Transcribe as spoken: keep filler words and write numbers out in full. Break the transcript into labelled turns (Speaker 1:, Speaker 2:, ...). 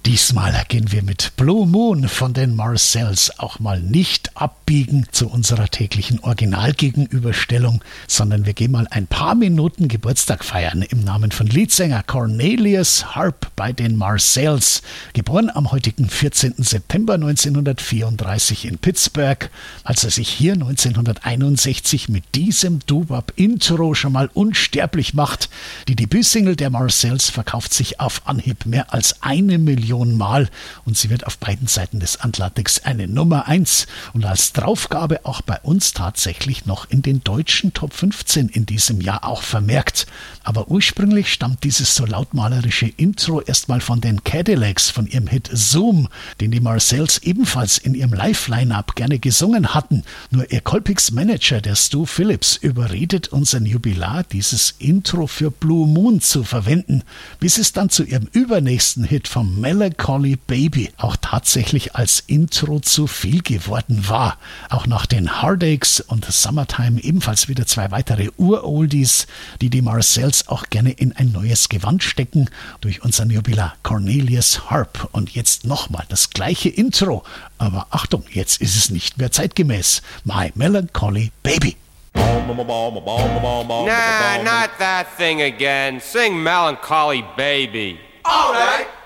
Speaker 1: Diesmal gehen wir mit Blue Moon von den Marcells auch mal nicht abbiegen zu unserer täglichen Originalgegenüberstellung, sondern wir gehen mal ein paar Minuten Geburtstag feiern im Namen von Leadsänger Cornelius Harp bei den Marcells. Geboren am heutigen vierzehnten September neunzehnhundertvierunddreißig in Pittsburgh, als er sich hier neunzehnhunderteinundsechzig mit diesem Doo-Wop-Intro schon mal unsterblich macht. Die Debütsingle der Marcells verkauft sich auf Anhieb mehr als eine Million Mal und sie wird auf beiden Seiten des Atlantiks eine Nummer eins und als Draufgabe auch bei uns tatsächlich noch in den deutschen Top fünfzehn in diesem Jahr auch vermerkt. Aber ursprünglich stammt dieses so lautmalerische Intro erstmal von den Cadillacs, von ihrem Hit Zoom, den die Marcells ebenfalls in ihrem Live-Line-Up gerne gesungen hatten. Nur ihr Colpix Manager, der Stu Phillips, überredet unseren Jubilar, dieses Intro für Blue Moon zu verwenden, bis es dann zu ihrem übernächsten Hit vom Melancholy Baby auch tatsächlich als Intro zu viel geworden war. Auch nach den Heartaches und Summertime ebenfalls wieder zwei weitere Uroldies, die die Marcells auch gerne in ein neues Gewand stecken, durch unseren Jubilar Cornelius Harp. Und jetzt nochmal das gleiche Intro, aber Achtung, jetzt ist es nicht mehr zeitgemäß. My Melancholy Baby.
Speaker 2: Nah, not that thing again. Sing Melancholy Baby.
Speaker 3: All right.